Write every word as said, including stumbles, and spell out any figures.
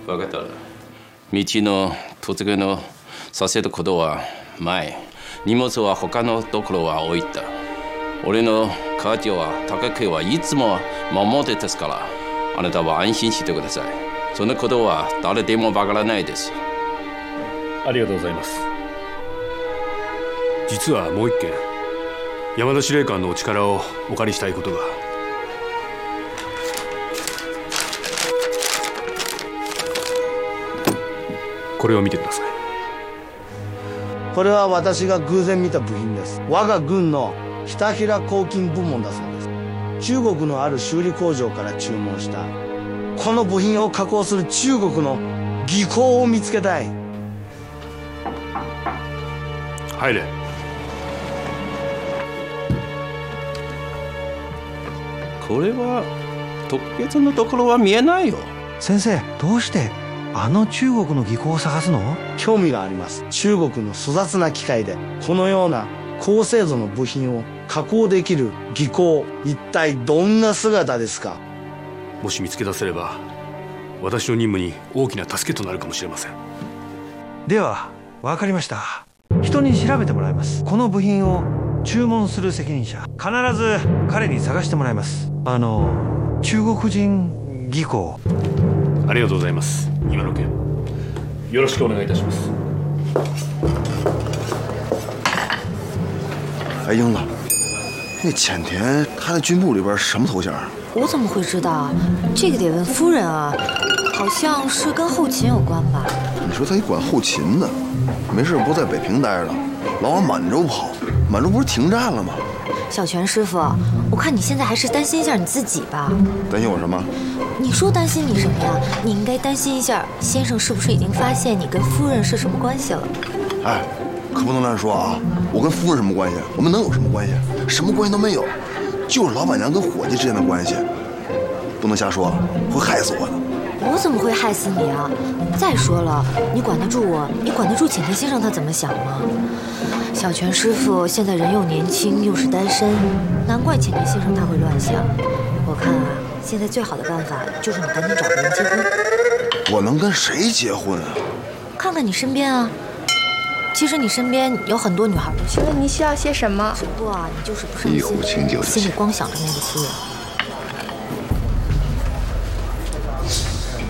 分かった。道の突然のさせることは前。荷物は他のところは置いた。俺の母ちゃんは高家はいつも守ってですから、あなたは安心してください。そのことは誰でもわからないです。 ありがとうございます。実はもう一件、山田司令官のお力をお借りしたいことが。これを見てください。 これは私が偶然見た部品です。我が軍のひたひら抗菌部門だそうです。中国のある修理工場から注文したこの部品を加工する中国の技巧を見つけたい。 入れ。 これは特別なところは見えないよ。 先生、どうしてあの中国の技巧を探すの？ 興味があります。中国の粗雑な機械でこのような高精度の部品を加工できる技巧、一体どんな姿ですか？ もし見つけ出せれば私の任務に大きな助けとなるかもしれません。 では分かりました。人に調べてもらいます。この部品を注文する責任者、必ず彼に探してもらいます。あの中国人技巧。 ありがとうございます。今の件よろしくお願いいたします。 哎，英子，那前田他在军部里边什么头衔？ 我怎么会知道？这个得问夫人啊，好像是跟后勤有关吧。 你说他一管后勤呢，没事不在北平待着，老往满洲跑。满洲不是停战了吗？ 小泉师傅，我看你现在还是担心一下你自己吧。 担心我什么？ 你说担心你什么呀？你应该担心一下先生是不是已经发现你跟夫人是什么关系了。 哎，可不能乱说啊！我跟夫人什么关系？我们能有什么关系？什么关系都没有，就是老板娘跟伙计之间的关系。不能瞎说，会害死我的。 我怎么会害死你啊？再说了，你管得住我？你管得住浅田先生他怎么想吗？小泉师傅现在人又年轻又是单身，难怪浅田先生他会乱想。我看啊，现在最好的办法就是你赶紧找个人结婚。 我能跟谁结婚啊？ 看看你身边啊，其实你身边有很多女孩都喜欢。 请问你需要些什么？ 只不过啊，你就是不上心，心里光想着那个夫人。